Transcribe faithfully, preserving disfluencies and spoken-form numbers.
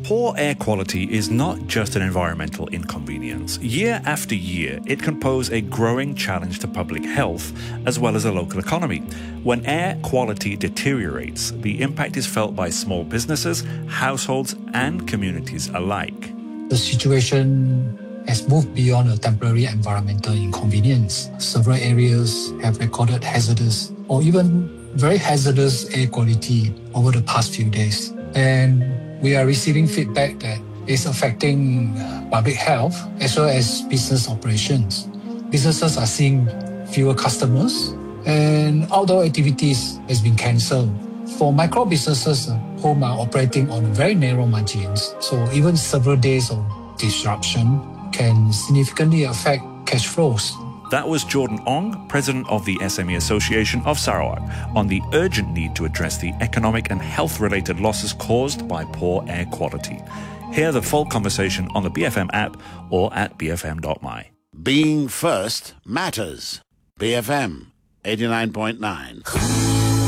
Poor air quality is not just an environmental inconvenience. Year after year, it can pose a growing challenge to public health as well as the local economy. When air quality deteriorates, the impact is felt by small businesses, households, and communities alike. The situation has moved beyond a temporary environmental inconvenience. Several areas have recorded hazardous or even very hazardous air quality over the past few days. And we are receiving feedback that it's affecting public health as well as business operations. Businesses are seeing fewer customers and outdoor activities has been cancelled. For micro businesses, whom are operating on very narrow margins, so even several days of disruption can significantly affect cash flows. That was Jordan Ong, president of the S M E Association of Sarawak, on the urgent need to address the economic and health-related losses caused by poor air quality. Hear the full conversation on the B F M app or at b f m dot m y. Being first matters. B F M eighty-nine point nine.